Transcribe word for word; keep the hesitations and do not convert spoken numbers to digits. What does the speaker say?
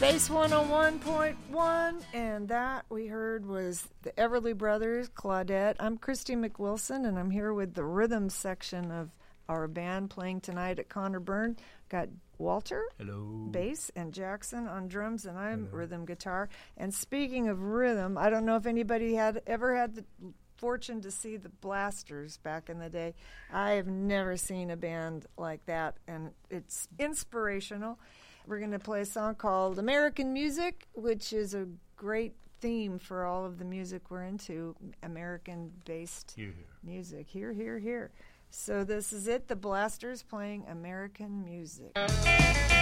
Bass one oh one point one, and that we heard was the Everly Brothers, Claudette. I'm Christy McWilson, and I'm here with the rhythm section of our band playing tonight at Connor Byrne. Got Walter, hello, bass, and Jackson on drums, and I'm hello. Rhythm guitar. And speaking of rhythm, I don't know if anybody had ever had the fortune to see the Blasters back in the day. I have never seen a band like that, and it's inspirational. We're going to play a song called American Music, which is a great theme for all of the music we're into, American-based here, here. music. Here, here, here. So this is it, the Blasters playing American Music.